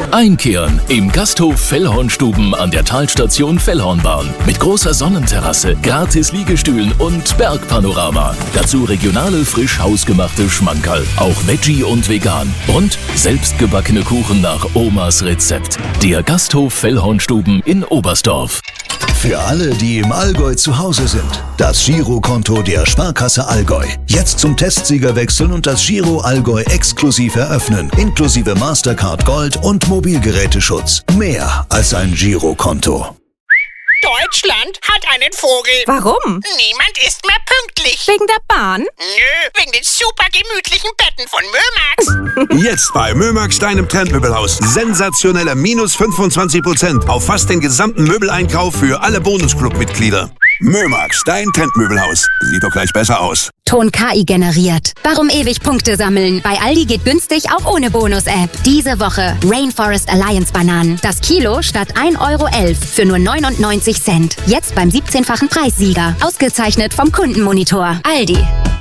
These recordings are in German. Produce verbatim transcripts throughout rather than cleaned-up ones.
Einkehren im Gasthof Fellhornstuben an der Talstation Fellhornbahn. Mit großer Sonnenterrasse, gratis Liegestühlen und Bergpanorama. Dazu regionale, frisch hausgemachte Schmankerl. Auch Veggie und vegan. Und selbstgebackene Kuchen nach Omas Rezept. Der Gasthof Fellhornstuben in Oberstdorf. Für alle, die im Allgäu zu Hause sind. Das Girokonto der Sparkasse Allgäu. Jetzt zum Testsieger wechseln und das Giro Allgäu exklusiv eröffnen. Inklusive Mastercard Gold und Mobilgeräteschutz. Mehr als ein Girokonto. Deutschland hat einen Vogel. Warum? Niemand ist mehr pünktlich. Wegen der Bahn? Nö, wegen den super gemütlichen Betten von Mömax. Jetzt bei Mömax, deinem Trendmöbelhaus. Sensationelle minus fünfundzwanzig Prozent auf fast den gesamten Möbeleinkauf für alle Bonusclub-Mitglieder. Mömax, dein Trendmöbelhaus. Sieht doch gleich besser aus. Ton K I generiert. Warum ewig Punkte sammeln? Bei Aldi geht günstig auch ohne Bonus-App. Diese Woche Rainforest Alliance Bananen. Das Kilo statt ein Euro elf für nur neunundneunzig Cent. Jetzt beim siebzehnfachen Preissieger. Ausgezeichnet vom Kundenmonitor. Aldi.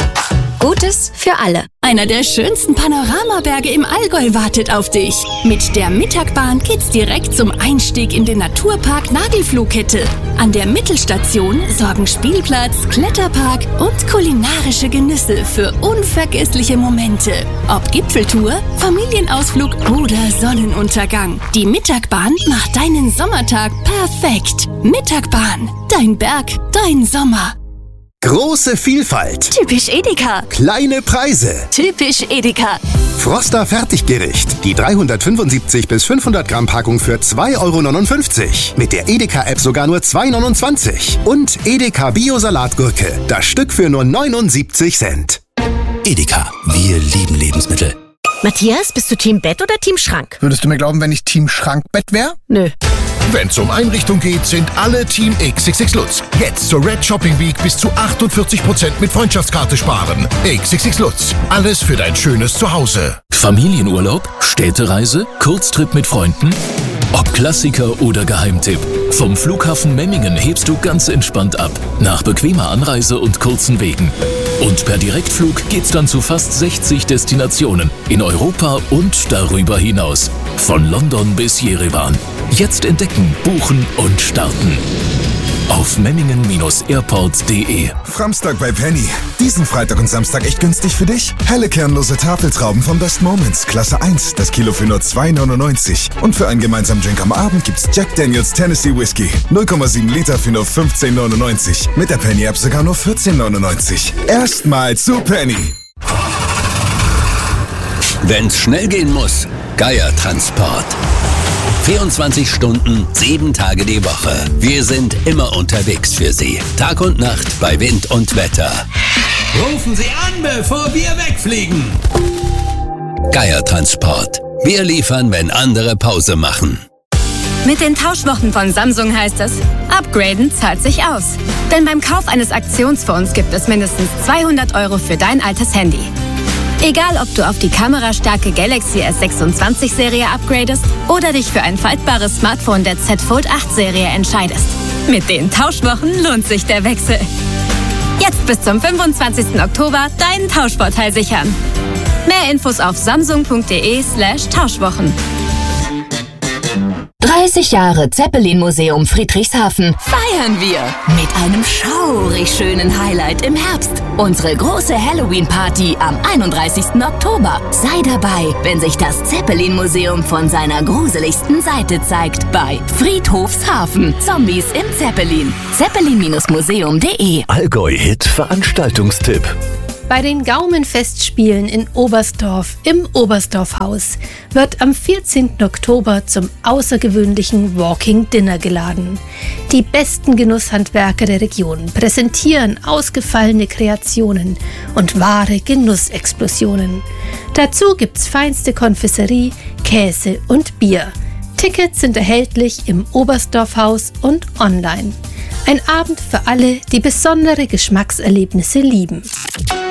Gutes für alle. Einer der schönsten Panoramaberge im Allgäu wartet auf dich. Mit der Mittagbahn geht's direkt zum Einstieg in den Naturpark Nagelflughütte. An der Mittelstation sorgen Spielplatz, Kletterpark und kulinarische Genüsse für unvergessliche Momente. Ob Gipfeltour, Familienausflug oder Sonnenuntergang. Die Mittagbahn macht deinen Sommertag perfekt. Mittagbahn, dein Berg, dein Sommer. Große Vielfalt. Typisch Edeka. Kleine Preise. Typisch Edeka. Froster Fertiggericht. Die dreihundertfünfundsiebzig bis fünfhundert Gramm Packung für zwei Euro neunundfünfzig. Mit der Edeka-App sogar nur zwei Euro neunundzwanzig. Und Edeka Bio-Salatgurke. Das Stück für nur neunundsiebzig Cent. Edeka, wir lieben Lebensmittel. Matthias, bist du Team Bett oder Team Schrank? Würdest du mir glauben, wenn ich Team Schrankbett wäre? Nö. Wenn's um Einrichtung geht, sind alle Team X X X Lutz. Jetzt zur Red Shopping Week bis zu achtundvierzig Prozent mit Freundschaftskarte sparen. X X X Lutz. Alles für dein schönes Zuhause. Familienurlaub, Städtereise, Kurztrip mit Freunden? Ob Klassiker oder Geheimtipp. Vom Flughafen Memmingen hebst du ganz entspannt ab. Nach bequemer Anreise und kurzen Wegen. Und per Direktflug geht's dann zu fast sechzig Destinationen in Europa und darüber hinaus. Von London bis Jerewan. Jetzt entdecken, buchen und starten. Auf memmingen Bindestrich airport punkt de. Framstag bei Penny. Diesen Freitag und Samstag echt günstig für dich. Helle kernlose Tafeltrauben von Best Moments, Klasse eins, das Kilo für nur zwei Euro neunundneunzig. Und für einen gemeinsamen Drink am Abend gibt's Jack Daniels Tennessee Whiskey. null Komma sieben Liter für nur fünfzehn Euro neunundneunzig. Mit der Penny-App sogar nur vierzehn Euro neunundneunzig. Erstmal zu Penny. Wenn's schnell gehen muss, Geier Transport. vierundzwanzig Stunden, sieben Tage die Woche. Wir sind immer unterwegs für Sie. Tag und Nacht bei Wind und Wetter. Rufen Sie an, bevor wir wegfliegen. Geier Transport. Wir liefern, wenn andere Pause machen. Mit den Tauschwochen von Samsung heißt es, upgraden zahlt sich aus. Denn beim Kauf eines Aktionsphones gibt es mindestens zweihundert Euro für dein altes Handy. Egal, ob du auf die kamerastarke Galaxy S sechsundzwanzig Serie upgradest oder dich für ein faltbares Smartphone der Z Fold acht Serie entscheidest. Mit den Tauschwochen lohnt sich der Wechsel. Jetzt bis zum fünfundzwanzigsten Oktober deinen Tauschvorteil sichern. Mehr Infos auf samsung punkt de slash Tauschwochen. dreißig Jahre Zeppelin-Museum Friedrichshafen Feiern wir mit einem schaurig schönen Highlight im Herbst. Unsere große Halloween-Party am einunddreißigsten Oktober. Sei dabei, wenn sich das Zeppelin-Museum von seiner gruseligsten Seite zeigt bei Friedhofshafen. Zombies im Zeppelin. zeppelin museum punkt de. Allgäu-Hit Veranstaltungstipp. Bei den Gaumenfestspielen in Oberstdorf im Oberstdorfhaus wird am vierzehnten Oktober zum außergewöhnlichen Walking Dinner geladen. Die besten Genusshandwerker der Region präsentieren ausgefallene Kreationen und wahre Genussexplosionen. Dazu gibt's feinste Konfiserie, Käse und Bier. Tickets sind erhältlich im Oberstdorfhaus und online. Ein Abend für alle, die besondere Geschmackserlebnisse lieben.